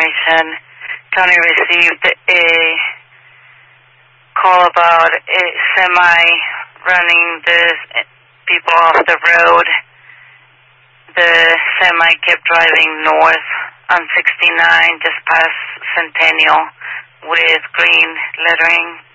information. County received a call about a semi running the people off the road. The semi kept driving north on 69 just past Centennial with green lettering.